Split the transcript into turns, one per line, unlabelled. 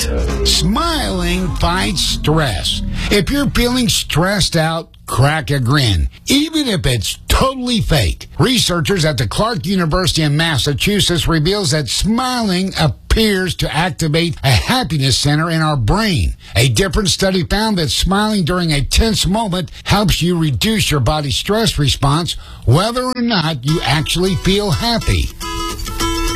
Smiling fights stress. If you're feeling stressed out, crack a grin, even if it's totally fake. Researchers at the Clark University in Massachusetts reveals that smiling appears to activate a happiness center in our brain. A different study found that smiling during a tense moment helps you reduce your body's stress response, whether or not you actually feel happy.